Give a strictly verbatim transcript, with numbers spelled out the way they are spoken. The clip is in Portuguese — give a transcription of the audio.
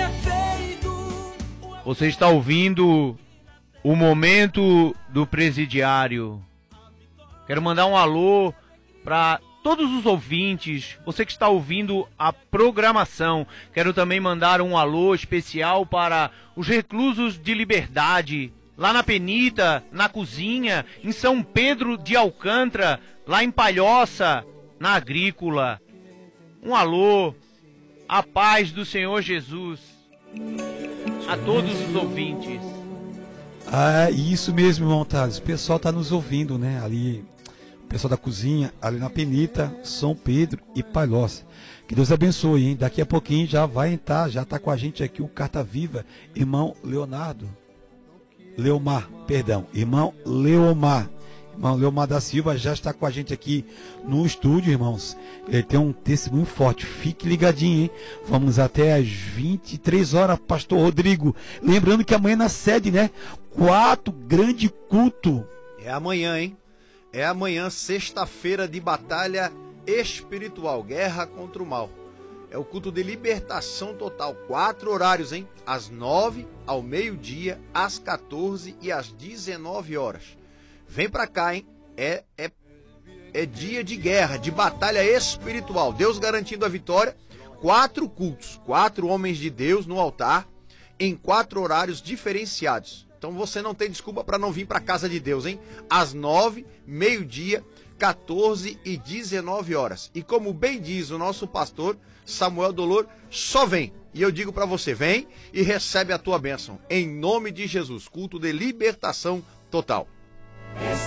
Você está ouvindo o Momento do Presidiário. Quero mandar um alô para todos os ouvintes, você que está ouvindo a programação. Quero também mandar um alô especial para os reclusos de liberdade, lá na Penita, na Cozinha, em São Pedro de Alcântara, lá em Palhoça, na Agrícola. Um alô, a paz do Senhor Jesus a todos os ouvintes. Ah, isso mesmo, irmão Thales. O pessoal está nos ouvindo, né? Ali, o pessoal da Cozinha, ali na Penita, São Pedro e Palhoça. Que Deus abençoe, hein? Daqui a pouquinho já vai entrar, já está com a gente aqui o Carta Viva, irmão Leonardo. Leomar, perdão, irmão Leomar. Irmão Leomar da Silva já está com a gente aqui no estúdio, irmãos. Ele tem um testemunho forte. Fique ligadinho, hein? Vamos até às vinte e três horas, pastor Rodrigo. Lembrando que amanhã na sede, né? Quatro grande culto. É amanhã, hein? É amanhã, sexta-feira de batalha espiritual, guerra contra o mal. É o culto de libertação total. Quatro horários, hein? Às nove, ao meio-dia, às quatorze e às dezenove horas. Vem pra cá, hein? É, é, é dia de guerra, de batalha espiritual. Deus garantindo a vitória. Quatro cultos, quatro homens de Deus no altar, em quatro horários diferenciados. Então você não tem desculpa para não vir pra casa de Deus, hein? Às nove, meio-dia, quatorze e dezenove horas. E como bem diz o nosso pastor Samuel Dolor, só vem. E eu digo para você, vem e recebe a tua bênção. Em nome de Jesus, culto de libertação total.